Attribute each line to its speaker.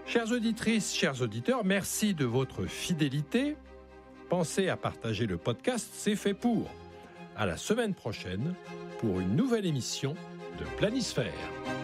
Speaker 1: Chères auditrices, chers auditeurs, merci de votre fidélité. Pensez à partager le podcast, c'est fait pour. À la semaine prochaine pour une nouvelle émission de Planisphère.